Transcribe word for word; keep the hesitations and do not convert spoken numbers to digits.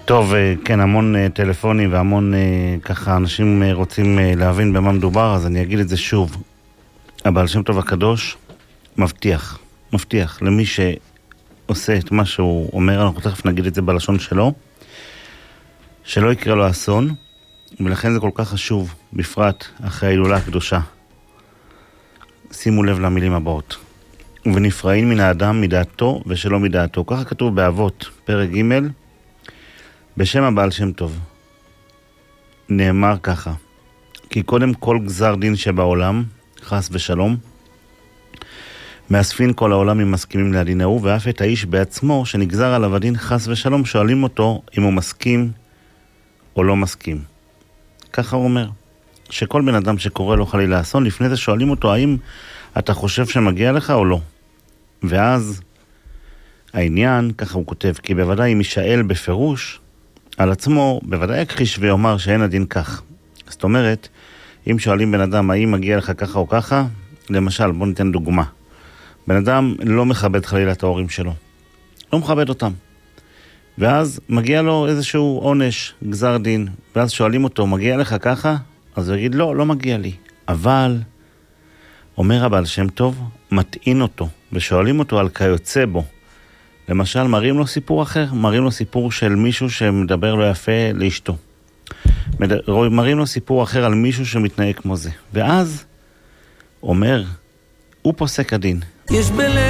טוב, כן, המון טלפונים והמון ככה אנשים רוצים להבין במה מדובר, אז אני אגיד את זה שוב. הבעל שם טוב הקדוש מבטיח, מבטיח למי שעושה את מה שהוא אומר, אנחנו תכף נגיד את זה בלשון שלו, שלא יקרה לו אסון, ולכן זה כל כך חשוב, בפרט אחרי ההילולה הקדושה. שימו לב למילים הבאות. ונפרעים מן האדם מדעתו ושלא מדעתו. ככה כתוב באבות, פרק ג' בשם הבעל שם טוב. נאמר ככה, כי קודם כל גזר דין שבעולם, חס ושלום, מאספין כל העולם אם מסכימים לדין ההוא, ואף את האיש בעצמו שנגזר עליו הדין חס ושלום, שואלים אותו אם הוא מסכים או לא מסכים. ככה הוא אומר, שכל בן אדם שקורא לו חלילה אסון, לפני זה שואלים אותו האם אתה חושב שמגיע לך או לא. ואז העניין, ככה הוא כותב, כי בוודאי אם יישאל בפירוש על עצמו, בוודאי יכחיש ויאמר שאין הדין כך. זאת אומרת, אם שואלים בן אדם האם מגיע לך ככה או ככה, למשל, בוא ניתן דוגמה. בן אדם לא מכבד חלילה את ההורים שלו. לא מכבד אותם. ואז מגיע לו איזשהו עונש, גזר דין, ואז שואלים אותו, מגיע לך ככה? אז הוא יגיד, לא, לא מגיע לי. אבל, אומר הבעל שם טוב, מטעין אותו, ושואלים אותו על כיוצא בו. למשל, מראים לו סיפור אחר, מראים לו סיפור של מישהו שמדבר לא יפה לאשתו. מראים לו סיפור אחר על מישהו שמתנהג כמו זה. ואז, אומר, הוא פוסק הדין. יש